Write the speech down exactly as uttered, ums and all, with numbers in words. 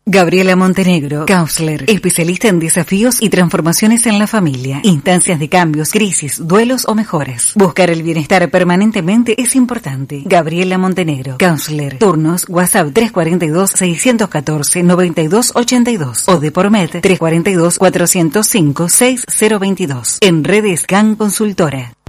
Gabriela Montenegro, counselor, especialista en desafíos y transformaciones en la familia, instancias de cambios, crisis, duelos o mejoras. Buscar el bienestar permanentemente es importante. Gabriela Montenegro, counselor. Turnos WhatsApp tres cuatro dos, seis uno cuatro, nueve dos ocho dos o de por Met tres cuatro dos, cuatro cero cinco, seis cero dos dos. En Redes Can Consultora.